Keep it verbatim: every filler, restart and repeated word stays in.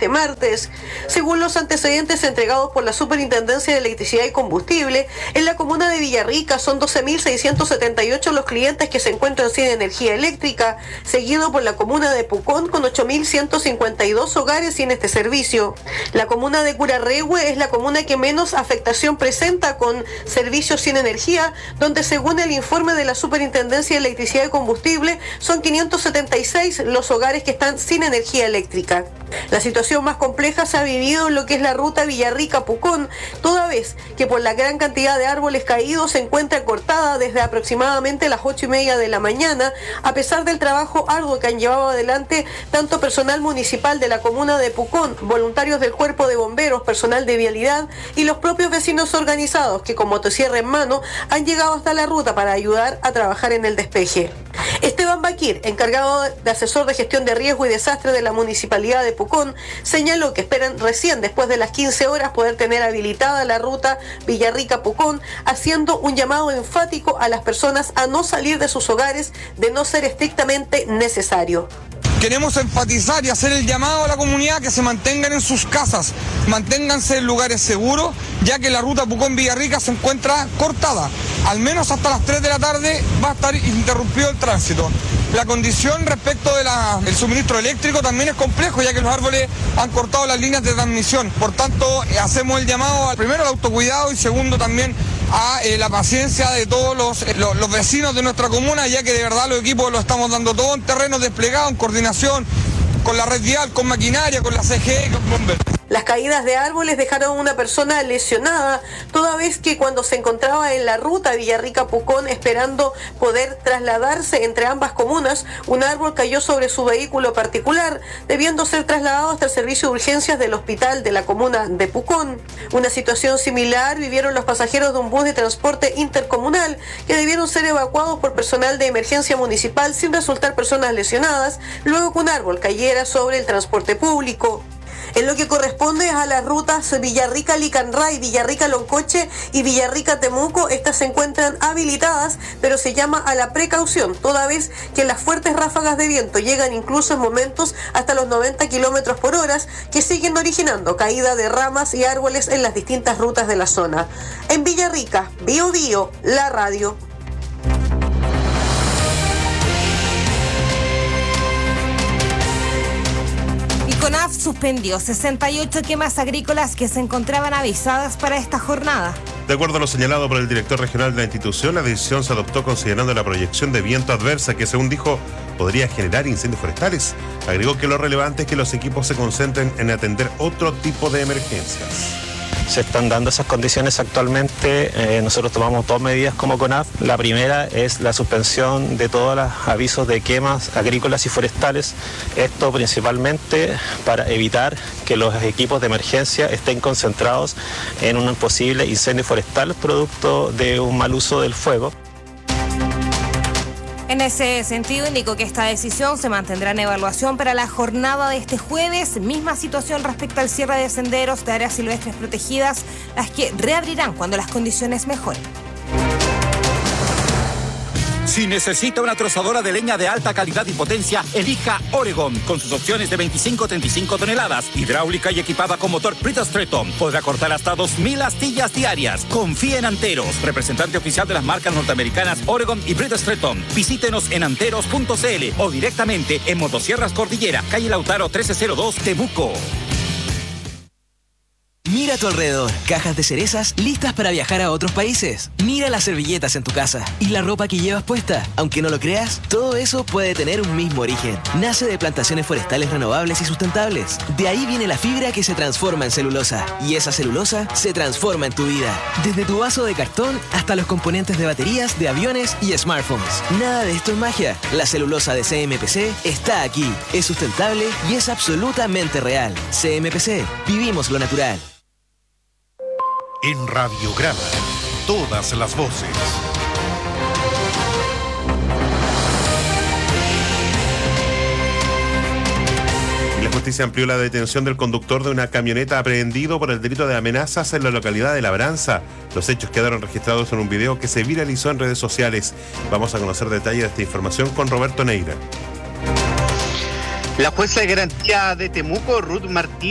este martes. Según los antecedentes entregados por la Superintendencia de Electricidad y Combustible, en la comuna de Villarrica son doce mil seiscientos setenta y ocho los clientes que se encuentran sin energía eléctrica, seguido por la comuna de Pucón con ocho mil ciento cincuenta y dos hogares sin este servicio. La comuna de Curarrehue es la comuna que menos afectación presenta con servicios sin energía, donde según el informe de la Superintendencia de Electricidad y Combustible son quinientos setenta y seis los hogares que están sin energía eléctrica. La situación más compleja se ha vivido en lo que es la ruta Villarrica-Pucón, toda vez que por la gran cantidad de árboles caídos se encuentra cortada desde aproximadamente las ocho y media de la mañana, a pesar del trabajo arduo que han llevado adelante tanto personal municipal de la comuna de Pucón, voluntarios del Cuerpo de Bomberos, personal de vialidad y los propios vecinos organizados que con motosierra en mano han llegado hasta la ruta para ayudar a trabajar en el despeje. Esteban Baquir, encargado de asesor de gestión de riesgo y desastre de la Municipalidad de Pucón, señaló que esperan recién después de las quince horas poder tener habilitada la ruta Villarrica-Pucón, haciendo un llamado enfático a las personas a no salir de sus hogares de no ser estrictamente necesario. Queremos enfatizar y hacer el llamado a la comunidad que se mantengan en sus casas, manténganse en lugares seguros, ya que la ruta Pucón-Villarrica se encuentra cortada. Al menos hasta las tres de la tarde va a estar interrumpido el tránsito. La condición respecto del suministro eléctrico también es complejo, ya que los árboles han cortado las líneas de transmisión. Por tanto, eh, hacemos el llamado, primero al autocuidado y segundo también a eh, la paciencia de todos los, eh, los, los vecinos de nuestra comuna, ya que de verdad los equipos lo estamos dando todo en terrenos desplegados, en coordinación con la red vial, con maquinaria, con la C G E, con bomberos. Las caídas de árboles dejaron a una persona lesionada, toda vez que cuando se encontraba en la ruta Villarrica-Pucón esperando poder trasladarse entre ambas comunas, un árbol cayó sobre su vehículo particular, debiendo ser trasladado hasta el servicio de urgencias del hospital de la comuna de Pucón. Una situación similar vivieron los pasajeros de un bus de transporte intercomunal, que debieron ser evacuados por personal de emergencia municipal sin resultar personas lesionadas, luego que un árbol cayera sobre el transporte público. En lo que corresponde a las rutas Villarrica-Licanray, Villarrica-Loncoche y Villarrica-Temuco, estas se encuentran habilitadas, pero se llama a la precaución, toda vez que las fuertes ráfagas de viento llegan incluso en momentos hasta los noventa kilómetros por hora, que siguen originando caída de ramas y árboles en las distintas rutas de la zona. En Villarrica, Bio Bio, la radio. CONAF suspendió sesenta y ocho quemas agrícolas que se encontraban avisadas para esta jornada. De acuerdo a lo señalado por el director regional de la institución, la decisión se adoptó considerando la proyección de viento adversa que, según dijo, podría generar incendios forestales. Agregó que lo relevante es que los equipos se concentren en atender otro tipo de emergencias. Se están dando esas condiciones actualmente. Eh, nosotros tomamos dos medidas como CONAF. La primera es la suspensión de todos los avisos de quemas agrícolas y forestales. Esto principalmente para evitar que los equipos de emergencia estén concentrados en un posible incendio forestal producto de un mal uso del fuego. En ese sentido, indicó que esta decisión se mantendrá en evaluación para la jornada de este jueves. Misma situación respecto al cierre de senderos de áreas silvestres protegidas, las que reabrirán cuando las condiciones mejoren. Si necesita una trozadora de leña de alta calidad y potencia, elija Oregon, con sus opciones de veinticinco a treinta y cinco toneladas, hidráulica y equipada con motor Bridgestone. Podrá cortar hasta dos mil astillas diarias. Confía en Anteros, representante oficial de las marcas norteamericanas Oregon y Bridgestone. Visítenos en anteros punto c l o directamente en Motosierras Cordillera, calle Lautaro trece cero dos, Temuco. Mira a tu alrededor, cajas de cerezas listas para viajar a otros países. Mira las servilletas en tu casa y la ropa que llevas puesta. Aunque no lo creas, todo eso puede tener un mismo origen. Nace de plantaciones forestales renovables y sustentables. De ahí viene la fibra que se transforma en celulosa. Y esa celulosa se transforma en tu vida. Desde tu vaso de cartón hasta los componentes de baterías, de aviones y smartphones. Nada de esto es magia. La celulosa de C M P C está aquí. Es sustentable y es absolutamente real. C M P C. Vivimos lo natural. En Radiograma, todas las voces. La justicia amplió la detención del conductor de una camioneta aprehendido por el delito de amenazas en la localidad de Labranza. Los hechos quedaron registrados en un video que se viralizó en redes sociales. Vamos a conocer detalles de esta información con Roberto Neira. La jueza de garantía de Temuco, Ruth Martínez,